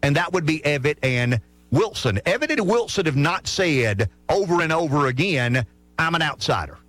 and that would be Evatt and Wilson. Evatt and Wilson have not said over and over again, I'm an outsider.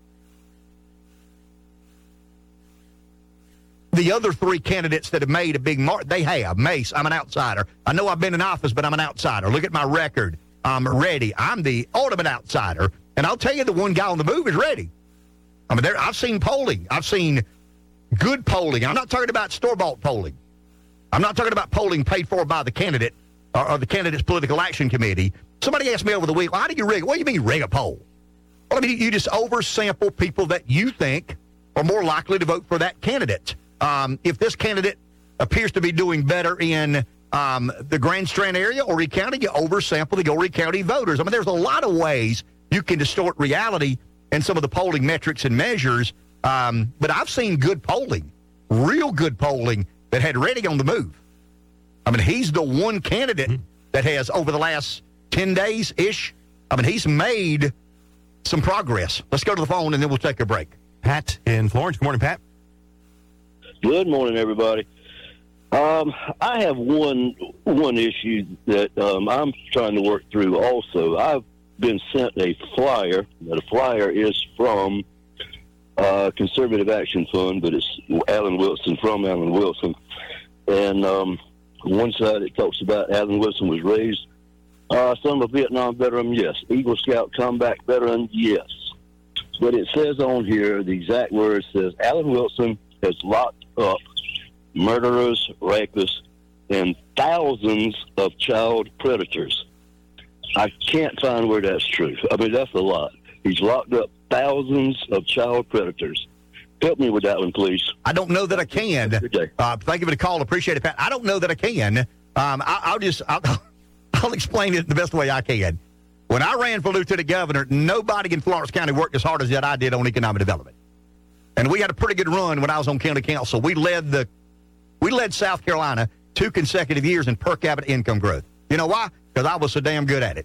The other three candidates that have made a big mark, they have. Mace, I'm an outsider. I know I've been in office, but I'm an outsider. Look at my record. I'm ready. I'm the ultimate outsider. And I'll tell you, the one guy on the move is ready. I mean, I've seen polling. I've seen good polling. I'm not talking about store-bought polling. I'm not talking about polling paid for by the candidate or the candidate's political action committee. Somebody asked me over the week, well, how do you rig? What do you mean rig a poll? Well, I mean, you just oversample people that you think are more likely to vote for that candidate. If this candidate appears to be doing better in the Grand Strand area or Horry County, you oversample the Horry County voters. I mean, there's a lot of ways you can distort reality and some of the polling metrics and measures. But I've seen good polling, real good polling, that had Reddy on the move. I mean, he's the one candidate that has, over the last 10 days-ish, I mean, he's made some progress. Let's go to the phone, and then we'll take a break. Pat in Florence. Good morning, Pat. Good morning, everybody. I have one issue that I'm trying to work through also. I've been sent a flyer. The flyer is from Conservative Action Fund, but it's Alan Wilson, from Alan Wilson. And one side it talks about Alan Wilson was raised son of a Vietnam veteran, yes. Eagle Scout combat veteran, yes. But it says on here, the exact words says, Alan Wilson has locked up murderers, rapists, and thousands of child predators. I can't find where that's true. I mean, that's a lot. He's locked up thousands of child predators. Help me with that one, please. I don't know that I can. Good day. Thank you for the call. Appreciate it, Pat. I don't know that I can. I'll explain it the best way I can. When I ran for lieutenant governor, nobody in Florence County worked as hard as that I did on economic development. And we had a pretty good run when I was on county council. We led South Carolina 2 consecutive years in per capita income growth. You know why? Because I was so damn good at it.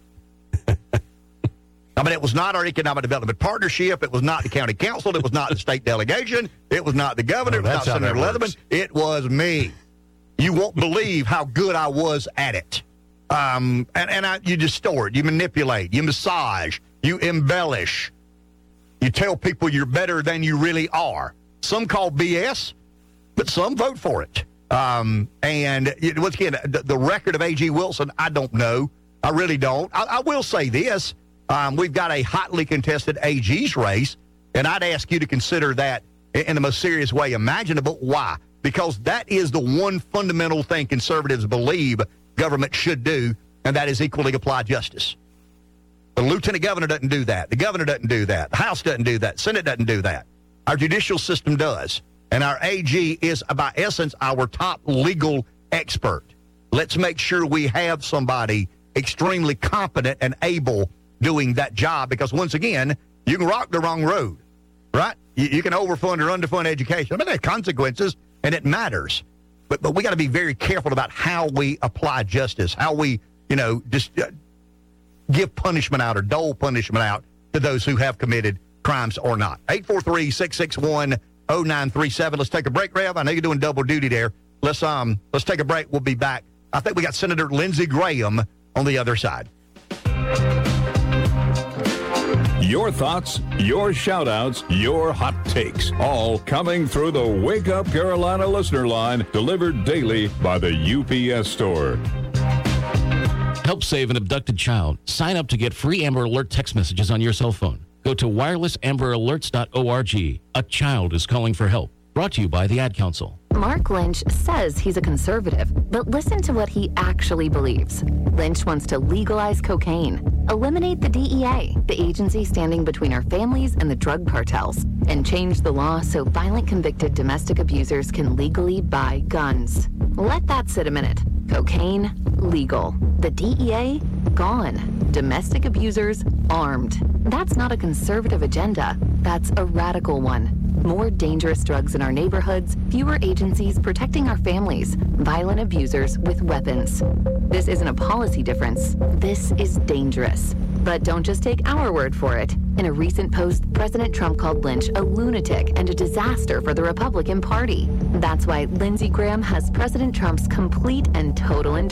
I mean, it was not our economic development partnership. It was not the county council. It was not the state delegation. It was not the governor. It was not Senator Leatherman. It was me. You won't believe how good I was at it. You distort, you manipulate, you massage, you embellish. You tell people you're better than you really are. Some call BS, but some vote for it. Once again, the record of A.G. Wilson, I don't know. I really don't. I will say this. We've got a hotly contested AG's race, and I'd ask you to consider that in the most serious way imaginable. Why? Because that is the one fundamental thing conservatives believe government should do, and that is equally apply justice. The lieutenant governor doesn't do that. The governor doesn't do that. The House doesn't do that. Senate doesn't do that. Our judicial system does. And our AG is, by essence, our top legal expert. Let's make sure we have somebody extremely competent and able doing that job, because, once again, you can rock the wrong road, right? You can overfund or underfund education. I mean, there are consequences, and it matters. But we got to be very careful about how we apply justice, how we, just give punishment out or dole punishment out to those who have committed crimes or not. 843-661-0937. Let's take a break, Rev. I know you're doing double duty there. Let's take a break. We'll be back. I think we got Senator Lindsey Graham on the other side. Your thoughts, your shout-outs, your hot takes, all coming through the Wake Up Carolina listener line, delivered daily by the UPS Store. Help save an abducted child. Sign up to get free Amber Alert text messages on your cell phone. Go to wirelessamberalerts.org. A child is calling for help. Brought to you by the Ad Council. Mark Lynch says he's a conservative, but listen to what he actually believes. Lynch wants to legalize cocaine, eliminate the DEA, the agency standing between our families and the drug cartels, and change the law so violent convicted domestic abusers can legally buy guns. Let that sit a minute. Cocaine, legal. The DEA, gone. Domestic abusers, armed. That's not a conservative agenda. That's a radical one. More dangerous drugs in our neighborhoods, fewer agencies protecting our families, violent abusers with weapons. This isn't a policy difference. This is dangerous. But don't just take our word for it. In a recent post, President Trump called Lynch a lunatic and a disaster for the Republican Party. That's why Lindsey Graham has President Trump's complete and total endorsement.